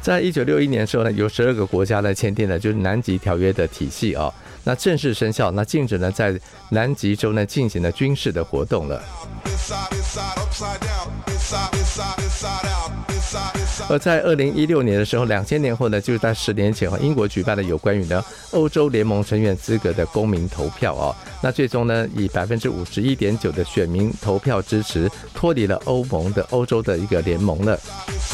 在1961年的时候呢，有12个国家呢签订了就是南极条约的体系啊，那正式生效，那禁止呢在南极洲呢进行了军事的活动了。而在2016年的时候，2000年后呢，就是在10年前，英国举办了有关于呢欧洲联盟成员资格的公民投票啊，那最终呢以51.9%的选民投票支持脱离了欧洲的一个联盟了。